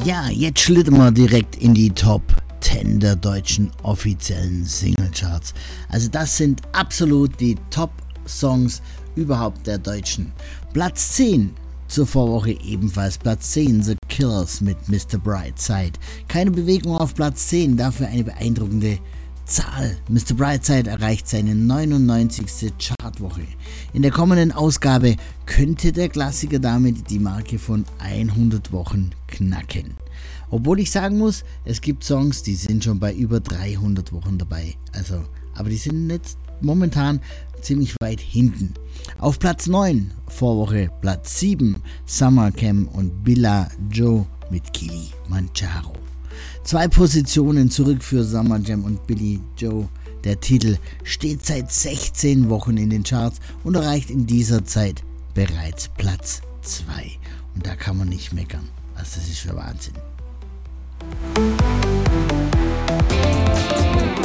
Ja, jetzt schlittern wir direkt in die Top 10 der deutschen offiziellen Singlecharts. Also das sind absolut die Top-Songs überhaupt der Deutschen. Platz 10 zur Vorwoche ebenfalls. Platz 10 The Killers mit Mr. Brightside. Keine Bewegung auf Platz 10, dafür eine beeindruckende Zahl. Mr. Brightside erreicht seine 99. Chartwoche. In der kommenden Ausgabe könnte der Klassiker damit die Marke von 100 Wochen knacken. Obwohl ich sagen muss, es gibt Songs, die sind schon bei über 300 Wochen dabei. Aber die sind jetzt momentan ziemlich weit hinten. Auf Platz 9, Vorwoche Platz 7, Summer Cam und Billa Joe mit Kilimanjaro. 2 Positionen zurück für Summer Jam und Billy Joe. Der Titel steht seit 16 Wochen in den Charts und erreicht in dieser Zeit bereits Platz 2. Und da kann man nicht meckern. Also das ist schon Wahnsinn.